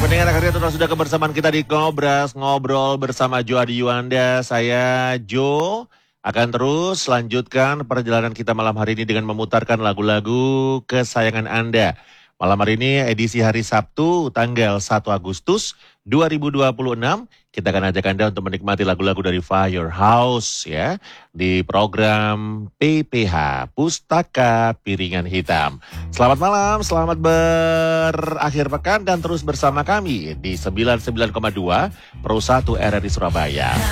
pendengar akhirnya sudah kebersamaan kita di Ngobras, ngobrol bersama Jo Adi Yuanda. Saya Jo akan terus lanjutkan perjalanan kita malam hari ini dengan memutarkan lagu-lagu kesayangan Anda. Malam hari ini edisi hari Sabtu tanggal 1 Agustus 2026. Kita akan ajak Anda untuk menikmati lagu-lagu dari Firehouse ya. Di program PPH, Pustaka Piringan Hitam. Selamat malam, selamat berakhir pekan dan terus bersama kami di 99,2 Pro 1 RRI Surabaya.